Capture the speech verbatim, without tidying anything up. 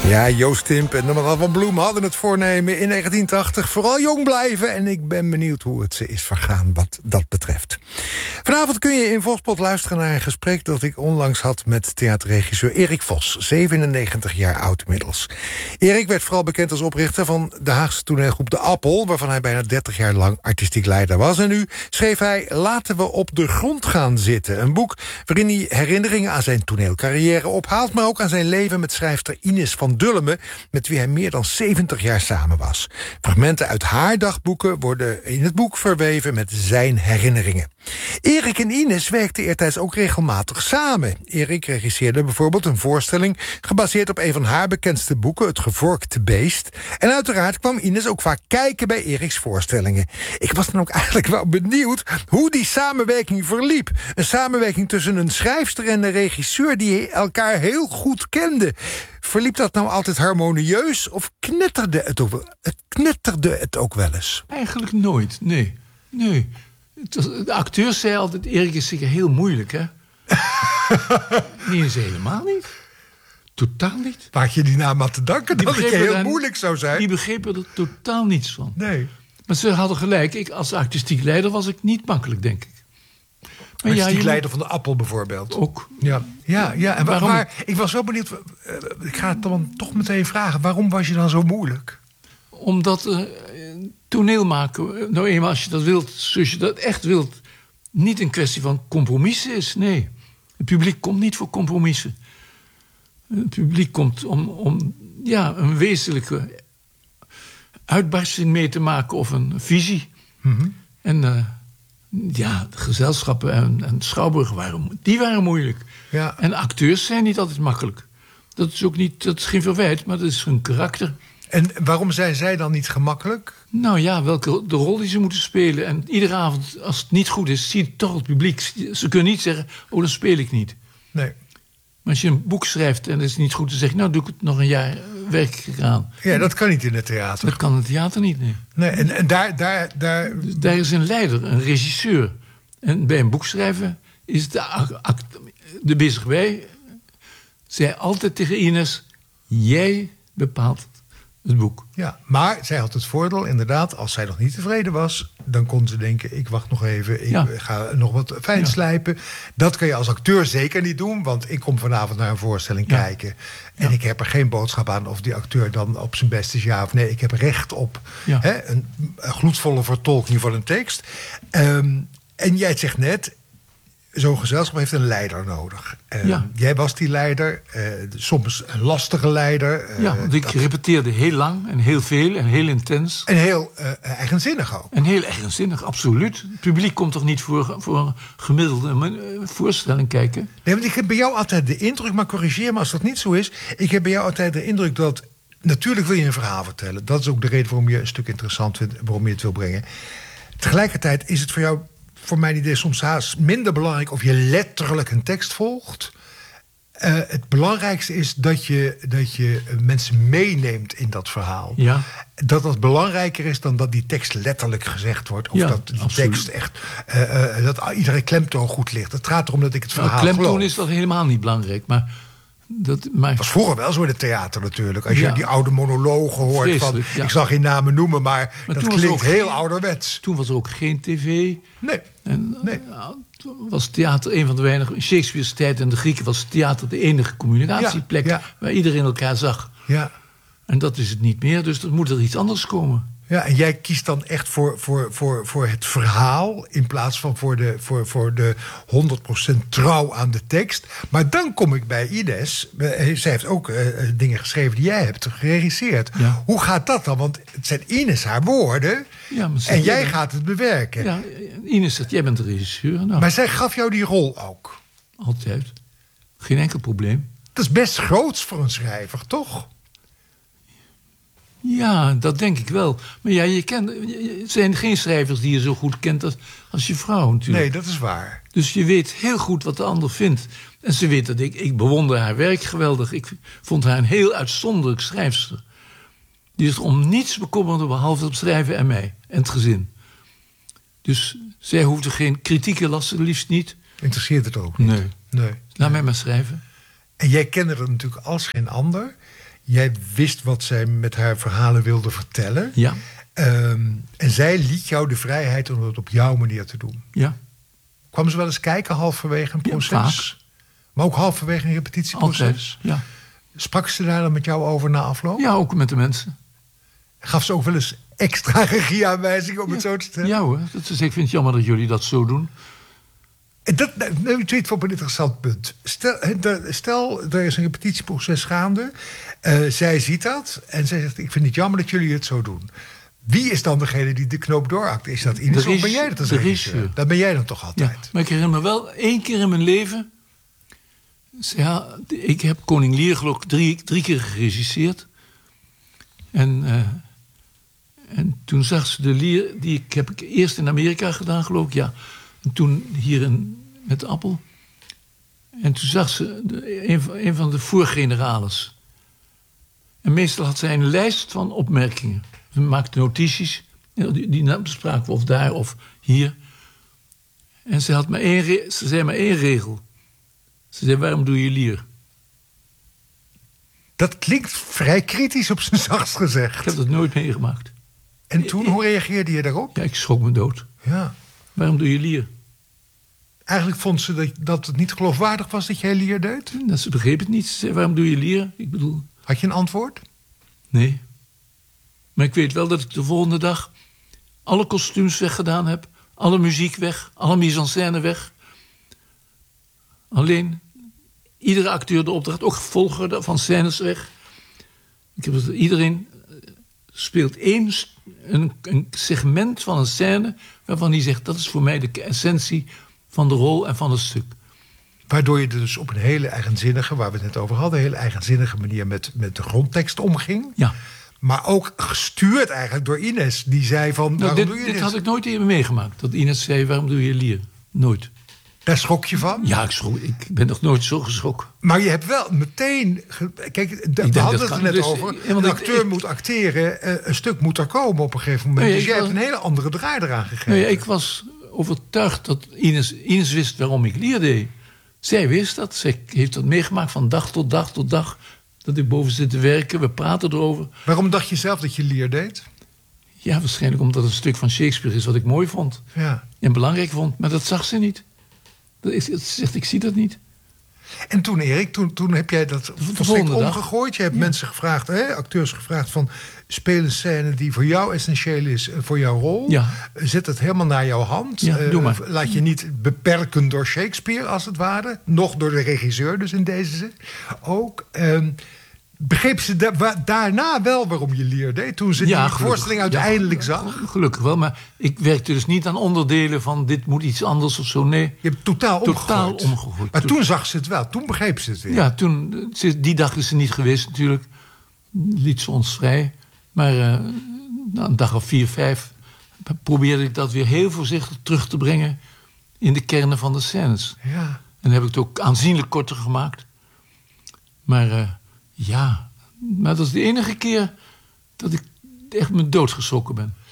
Ja, Joost Timp en de man van Bloem hadden het voornemen in negentien tachtig vooral jong blijven. En ik ben benieuwd hoe het ze is vergaan wat dat betreft. Vanavond kun je in Volkspot luisteren naar een gesprek dat ik onlangs had met theaterregisseur Erik Vos, zevenennegentig jaar oud inmiddels. Erik werd vooral bekend als oprichter van de Haagse toneelgroep De Appel, waarvan hij bijna dertig jaar lang artistiek leider was. En nu schreef hij Laten we op de grond gaan zitten. Een boek waarin hij herinneringen aan zijn toneelcarrière ophaalt, maar ook aan zijn leven met schrijfster Ines van Dullemen, met wie hij meer dan zeventig jaar samen was. Fragmenten uit haar dagboeken worden in het boek verweven met zijn herinneringen. Erik en Ines werkten eertijds ook regelmatig samen. Erik regisseerde bijvoorbeeld een voorstelling gebaseerd op een van haar bekendste boeken, Het Gevorkte Beest. En uiteraard kwam Ines ook vaak kijken bij Eriks voorstellingen. Ik was dan ook eigenlijk wel benieuwd hoe die samenwerking verliep. Een samenwerking tussen een schrijfster en een regisseur die elkaar heel goed kenden. Verliep dat nou altijd harmonieus of knetterde het ook, het knetterde het ook wel eens? Eigenlijk nooit, nee. nee. De acteurs zeiden altijd, Erik is zeker heel moeilijk, hè? Nee, is helemaal niet. Totaal niet. Waar je die naam had te danken dat het heel moeilijk zou zijn? Die begrepen er totaal niets van. Nee. Maar ze hadden gelijk. Ik, als artistiek leider was ik niet makkelijk, denk ik. Maar artistiek ja, leider van De Appel bijvoorbeeld. Ook. Ja, ja, ja. En waarom? Waar, ik was wel benieuwd. Uh, ik ga het dan toch meteen vragen. Waarom was je dan zo moeilijk? Omdat uh, toneel maken, nou eenmaal als je dat wilt, zoals je dat echt wilt, niet een kwestie van compromissen is. Nee. Het publiek komt niet voor compromissen. Het publiek komt om, om ja, een wezenlijke uitbarsting mee te maken of een visie. Mm-hmm. En uh, ja, de gezelschappen en, en schouwburgen waren, die waren moeilijk. Ja. En acteurs zijn niet altijd makkelijk. Dat is ook niet, dat is geen verwijt, maar dat is hun karakter. En waarom zijn zij dan niet gemakkelijk? Nou ja, welke de rol die ze moeten spelen. En iedere avond, als het niet goed is, ziet toch het publiek. Ze kunnen niet zeggen, oh, dan speel ik niet. Nee. Maar als je een boek schrijft en het is niet goed, dan zeg je, nou, doe ik het nog een jaar, werk ik eraan. Ja, dat kan niet in het theater. Dat kan in het theater niet, nee. Nee, en, en daar... daar, daar... Dus daar is een leider, een regisseur. En bij een boek schrijven is de, act, de bezig bij zei altijd tegen Ines, jij bepaalt het boek. Ja, maar zij had het voordeel, inderdaad, als zij nog niet tevreden was, dan kon ze denken, ik wacht nog even, ik ja. ga nog wat fijn ja. slijpen. Dat kan je als acteur zeker niet doen, want ik kom vanavond naar een voorstelling ja. kijken. En ja. ik heb er geen boodschap aan of die acteur dan op zijn best is ja of nee. Ik heb recht op ja. hè, een, een gloedvolle vertolking van een tekst. Um, en jij zegt net, zo'n gezelschap heeft een leider nodig. Uh, ja. Jij was die leider, uh, soms een lastige leider. Uh, ja, want ik dat... repeteerde heel lang en heel veel en heel intens. En heel uh, eigenzinnig ook. En heel eigenzinnig, absoluut. Het publiek komt toch niet voor, voor een gemiddelde uh, voorstelling kijken? Nee, want ik heb bij jou altijd de indruk, maar corrigeer me als dat niet zo is. Ik heb bij jou altijd de indruk dat, natuurlijk wil je een verhaal vertellen. Dat is ook de reden waarom je een stuk interessant vindt, waarom je het wil brengen. Tegelijkertijd is het voor jou, voor mijn idee, soms haast minder belangrijk of je letterlijk een tekst volgt. Uh, het belangrijkste is dat je, dat je mensen meeneemt in dat verhaal. Ja. Dat dat belangrijker is dan dat die tekst letterlijk gezegd wordt. Of ja, dat die absoluut. tekst echt, uh, uh, dat iedere klemtoon goed ligt. Het gaat erom dat ik het verhaal nou, klemtoon geloof. is dat helemaal niet belangrijk, maar dat maar... was vroeger wel zo in het theater natuurlijk. Als ja. je die oude monologen hoort Vreselijk, van, ja. ik zal geen namen noemen, maar, maar dat klinkt heel geen, ouderwets. Toen was er ook geen tv. Nee. En, nee. Nou, toen was theater een van de weinige. In Shakespeare's tijd en de Grieken was theater de enige communicatieplek ja, ja. waar iedereen elkaar zag. Ja. En dat is het niet meer, dus er moet er iets anders komen. Ja, en jij kiest dan echt voor, voor, voor, voor het verhaal in plaats van voor de, voor, voor de honderd procent trouw aan de tekst. Maar dan kom ik bij Ines. Zij heeft ook uh, dingen geschreven die jij hebt geregisseerd. Ja. Hoe gaat dat dan? Want het zijn Ines haar woorden ja, en jij bent... gaat het bewerken. Ja, Ines zegt, jij bent de regisseur. Nou. Maar zij gaf jou die rol ook? Altijd. Geen enkel probleem. Dat is best groots voor een schrijver, toch? Ja, dat denk ik wel. Maar ja, je kent, er zijn geen schrijvers die je zo goed kent als, als je vrouw natuurlijk. Nee, dat is waar. Dus je weet heel goed wat de ander vindt. En ze weet dat ik, ik bewonder haar werk geweldig. Ik vond haar een heel uitzonderlijk schrijfster. Die is om niets bekommerde behalve het schrijven en mij. En het gezin. Dus zij hoefde geen kritieke lasten, liefst niet. Interesseert het ook niet? Nee. nee. Laat nee. mij maar schrijven. En jij kende dat natuurlijk als geen ander. Jij wist wat zij met haar verhalen wilde vertellen. Ja. Um, en zij liet jou de vrijheid om het op jouw manier te doen. Ja. Kwam ze wel eens kijken halverwege een proces? Ja, vaak. Maar ook halverwege een repetitieproces? Altijd, ja. Sprak ze daar dan met jou over na afloop? Ja, ook met de mensen. Gaf ze ook wel eens extra regieaanwijzingen om ja. het zo te stellen? Ja hoor, dat is, ik vind het jammer dat jullie dat zo doen. En dat neemt u op een interessant punt. Stel, stel, er is een repetitieproces gaande. Uh, zij ziet dat en zij zegt, ik vind het jammer dat jullie het zo doen. Wie is dan degene die de knoop doorhakt? Is dat Ines of ben jij dat als regisseur? Dat ben jij dan toch altijd? Ja, maar ik herinner me wel één keer in mijn leven. Ja, ik heb Koning Lear geloof ik drie, drie keer geregisseerd. En, uh, en toen zag ze de Lear, die ik, heb ik eerst in Amerika gedaan geloof ik, ja. En toen hier in, met Appel. En toen zag ze de, een, van, een van de voorgenerales. En meestal had zij een lijst van opmerkingen. Ze maakte notities. Die, die bespraken we of daar of hier. En ze, had maar één, ze zei maar één regel. Ze zei, waarom doe je Lear? Dat klinkt vrij kritisch op zijn zachtst gezegd. Ik heb dat nooit meegemaakt. En toen, hoe reageerde je daarop? Ja, ik schrok me dood. Ja. Waarom doe je Lear? Eigenlijk vond ze dat, dat het niet geloofwaardig was dat jij Lear deed? Dat ze begreep het niet. Ze zei, waarom doe je Lear? Ik bedoel... Had je een antwoord? Nee. Maar ik weet wel dat ik de volgende dag alle kostuums weggedaan heb. Alle muziek weg. Alle mise-en-scène weg. Alleen iedere acteur de opdracht, ook volger van scènes weg. Ik heb het, iedereen speelt één een, een segment van een scène waarvan hij zegt, dat is voor mij de essentie van de rol en van het stuk. Waardoor je dus op een hele eigenzinnige, waar we het net over hadden, hele eigenzinnige manier met, met de grondtekst omging. Ja. Maar ook gestuurd eigenlijk door Ines, die zei van, nou, waarom dit, doe je dit? dit? Dit had ik nooit eerder meegemaakt. Dat Ines zei, waarom doe je Lear? Nooit. Daar schrok je van? Ja, ik, schrok, ik ben nog nooit zo geschrokken. Maar je hebt wel meteen... Kijk, we hadden het er net dus, over. Een acteur ik, moet acteren. Een stuk moet er komen op een gegeven moment. Nee, dus jij was, hebt een hele andere draai eraan gegeven. Nee, ik was overtuigd dat Ines, Ines wist waarom ik Lear deed. Zij wist dat. Zij heeft dat meegemaakt van dag tot dag tot dag. Dat ik boven zit te werken. We praten erover. Waarom dacht je zelf dat je Lear deed? Ja, waarschijnlijk omdat het een stuk van Shakespeare is wat ik mooi vond. Ja. En belangrijk vond. Maar dat zag ze niet. Ze zegt, ik zie dat niet. En toen, Erik, toen, toen heb jij dat volstrekt omgegooid. Je hebt ja. mensen gevraagd, hè, acteurs gevraagd van... speel een scène die voor jou essentieel is, voor jouw rol. Ja. Zet het helemaal naar jouw hand. Ja, doe maar. Uh, laat je niet beperken door Shakespeare, als het ware. Nog door de regisseur, dus in deze zin. Ook... Uh, Begreep ze da- daarna wel waarom je Lear deed? Toen ze ja, die voorstelling uiteindelijk ja, zag? Gelukkig wel, maar ik werkte dus niet aan onderdelen van... dit moet iets anders of zo, nee. Je hebt totaal omgegooid. Totaal omgegooid. Maar toen zag ze het wel, toen begreep ze het weer. Ja, toen, die dag is ze niet geweest natuurlijk. Liet ze ons vrij. Maar uh, na een dag of vier, vijf... probeerde ik dat weer heel voorzichtig terug te brengen... in de kernen van de scènes. Ja. En dan heb ik het ook aanzienlijk korter gemaakt. Maar... Uh, Ja, maar dat is de enige keer dat ik echt me doodgeschrokken ben.